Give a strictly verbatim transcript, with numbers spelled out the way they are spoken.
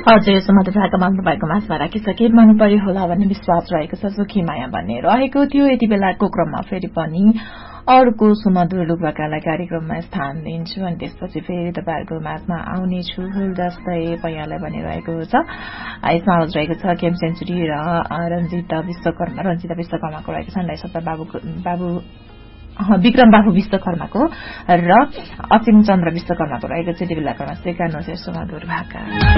हजुर सुमधुर भाका माग्नु भएको माझमा राखिसके मन पर्यो होला भन्ने विश्वास रहेको छ। सुखी माया भन्ने रहेको थियो। यति बेलाको क्रममा फेरि पनि अर्को सुमधुर लुकभाकालाई कार्यक्रममा स्थान दिन्छु अनि त्यसपछि फेरि तपाईँहरूको माझमा आउनेछु फुल जस्तै पैयालाई भनिरहेको छ। यसमा आवाज रहेको छ केम सेन्चुरी र रञ्जिता विश्वकर्मा रञ्जिता विश्वकर्माको रहेको छ। सत्ता बाबु बाबु विक्रम बाबु विश्वकर्माको र असीम चन्द्र विश्वकर्माको रहेको छ। यति बेलाको सुमधुर भाका